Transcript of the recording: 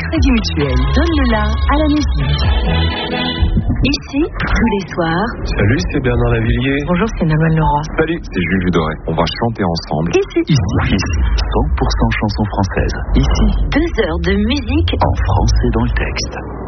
Crédit Mutuel donne le la à la musique. Ici, tous les soirs. Salut, c'est Bernard Lavillier. Bonjour, c'est Manuel Leroy. Salut, c'est Jules Vidoret. On va chanter ensemble. Ici. 100% chansons françaises. Ici. 2 heures de musique en français dans le texte.